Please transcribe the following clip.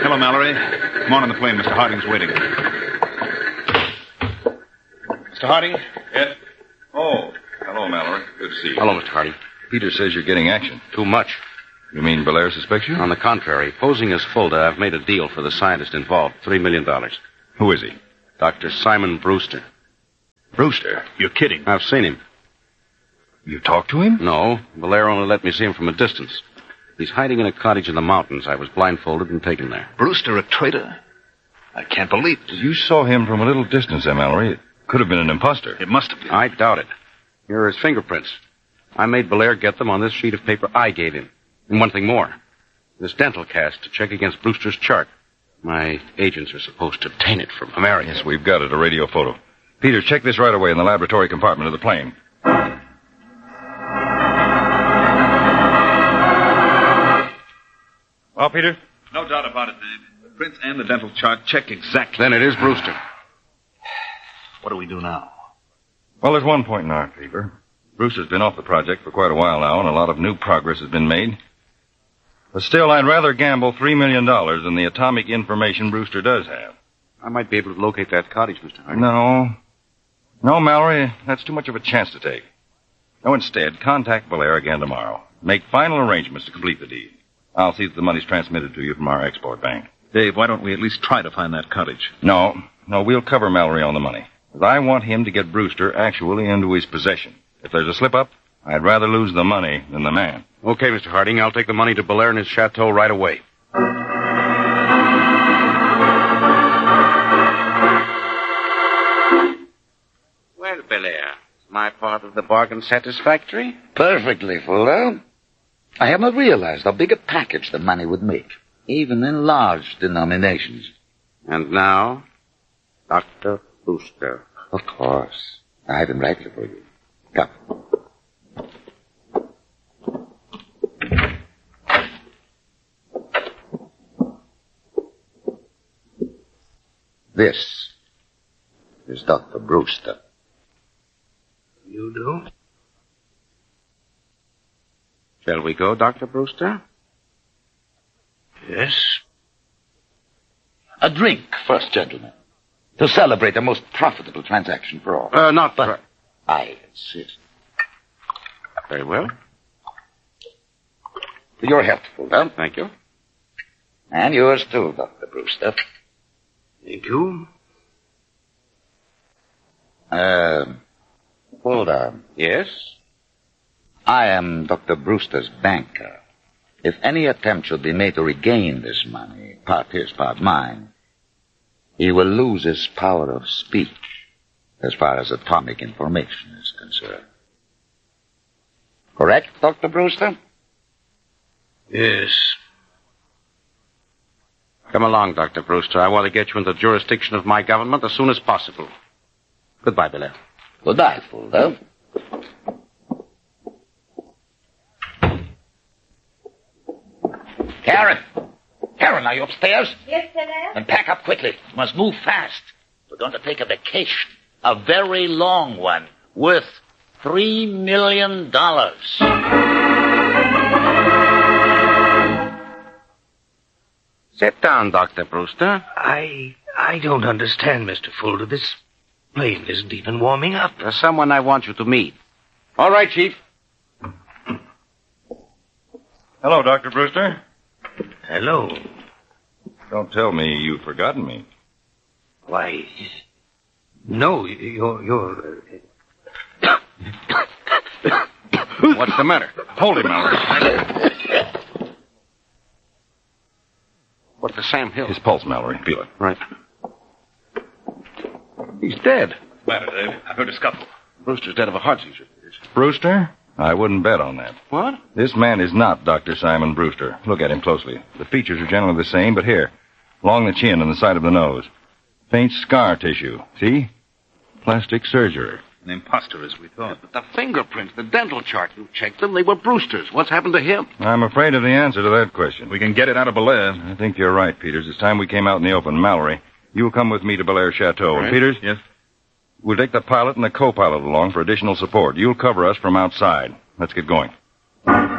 Hello, Mallory. Come on the plane. Mr. Harding's waiting. Mr. Harding? Yes? Oh, hello, Mallory. Good to see you. Hello, Mr. Harding. Peter says you're getting action. Too much. You mean Belair suspects you? On the contrary, posing as Fulda, I've made a deal for the scientist involved. $3 million. Who is he? Dr. Simon Brewster. Brewster? You're kidding. I've seen him. You talked to him? No, Belair only let me see him from a distance. He's hiding in a cottage in the mountains. I was blindfolded and taken there. Brewster, a traitor? I can't believe it. You saw him from a little distance, Mallory. It could have been an imposter. It must have been. I doubt it. Here are his fingerprints. I made Belair get them on this sheet of paper I gave him. And one thing more. This dental cast to check against Brewster's chart. My agents are supposed to obtain it from America. Yes, we've got it, a radio photo. Peter, check this right away in the laboratory compartment of the plane. Well, Peter? No doubt about it, Dave. The prints and the dental chart check exactly. Then it is Brewster. What do we do now? Well, there's one point in our favor. Brewster's been off the project for quite a while now, and a lot of new progress has been made. But still, I'd rather gamble $3 million than the atomic information Brewster does have. I might be able to locate that cottage, Mr. Harding. No, Mallory, that's too much of a chance to take. No, instead, contact Belair again tomorrow. Make final arrangements to complete the deed. I'll see that the money's transmitted to you from our export bank. Dave, why don't we at least try to find that cottage? No, we'll cover Mallory on the money. But I want him to get Brewster actually into his possession. If there's a slip-up, I'd rather lose the money than the man. Okay, Mr. Harding, I'll take the money to Belair in his chateau right away. Well, Belair, is my part of the bargain satisfactory? Perfectly, Fuller. I had not realized how big a package the money would make, even in large denominations. And now, Dr. Brewster. Of course. I have him right here for you. Come. This is Dr. Brewster. You do? Shall we go, Dr. Brewster? Yes. A drink first, gentlemen, to celebrate the most profitable transaction for all. But I insist. Very well. Your health, Fuller. Thank you. And yours too, Dr. Brewster. Thank you. Fuller. Yes? I am Dr. Brewster's banker. If any attempt should be made to regain this money, part his, part mine, he will lose his power of speech as far as atomic information is concerned. Correct, Dr. Brewster? Yes. Come along, Dr. Brewster. I want to get you into the jurisdiction of my government as soon as possible. Goodbye, Belair. Goodbye, Fuller. Karen, are you upstairs? Yes, sir. Then pack up quickly. You must move fast. We're going to take a vacation. A very long one. Worth $3 million. Sit down, Dr. Brewster. I don't understand, Mr. Fulda. This plane isn't even warming up. There's someone I want you to meet. All right, Chief. Hello, Dr. Brewster. Hello. Don't tell me you've forgotten me. Why, no, you're... What's the matter? Hold him, Mallory. What for Sam Hill? His pulse, Mallory. Feel it. Right. He's dead. What's the matter, Dave? I heard a scuffle. Brewster's dead of a heart seizure. Brewster? I wouldn't bet on that. What? This man is not Dr. Simon Brewster. Look at him closely. The features are generally the same, but here, along the chin and the side of the nose. Faint scar tissue. See? Plastic surgery. An imposter, as we thought. But the fingerprints, the dental chart, you checked them. They were Brewster's. What's happened to him? I'm afraid of the answer to that question. We can get it out of Belair. I think you're right, Peters. It's time we came out in the open. Mallory, you'll come with me to Belair Chateau. Right. And Peters? Yes? We'll take the pilot and the co-pilot along for additional support. You'll cover us from outside. Let's get going.